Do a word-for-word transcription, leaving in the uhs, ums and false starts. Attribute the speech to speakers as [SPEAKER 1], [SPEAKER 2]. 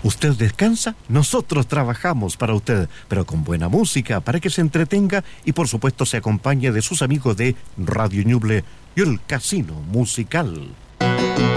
[SPEAKER 1] Usted descansa, nosotros trabajamos para usted, pero con buena música, para que se entretenga y por supuesto se acompañe de sus amigos de Radio Ñuble y el Casino Musical.